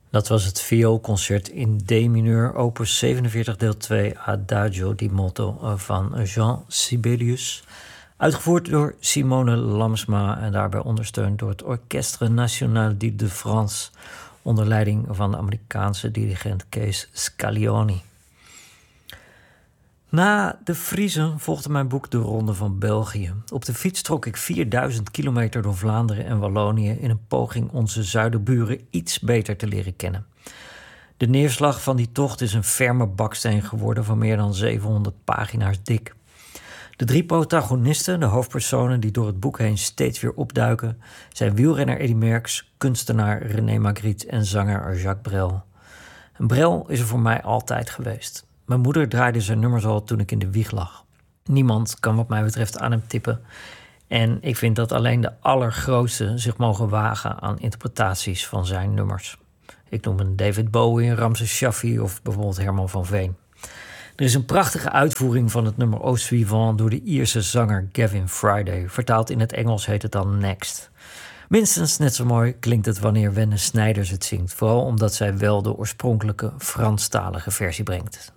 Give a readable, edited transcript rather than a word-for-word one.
Dat was het vioolconcert in D-mineur, opus 47 deel 2, Adagio di Moto van Jean Sibelius. Uitgevoerd door Simone Lamsma en daarbij ondersteund door het Orchestre National d'Île-de-France onder leiding van de Amerikaanse dirigent Kees Scaglioni. Na de Friezen volgde mijn boek De Ronde van België. Op de fiets trok ik 4000 kilometer door Vlaanderen en Wallonië in een poging onze zuiderburen iets beter te leren kennen. De neerslag van die tocht is een ferme baksteen geworden van meer dan 700 pagina's dik. De 3 protagonisten, de hoofdpersonen die door het boek heen steeds weer opduiken, zijn wielrenner Eddy Merckx, kunstenaar René Magritte en zanger Jacques Brel. En Brel is er voor mij altijd geweest. Mijn moeder draaide zijn nummers al toen ik in de wieg lag. Niemand kan wat mij betreft aan hem tippen. En ik vind dat alleen de allergrootste zich mogen wagen aan interpretaties van zijn nummers. Ik noem een David Bowie, Ramses Shaffi of bijvoorbeeld Herman van Veen. Er is een prachtige uitvoering van het nummer Au Suivant door de Ierse zanger Gavin Friday. Vertaald in het Engels heet het dan Next. Minstens net zo mooi klinkt het wanneer Wenne Snijders het zingt. Vooral omdat zij wel de oorspronkelijke Franstalige versie brengt.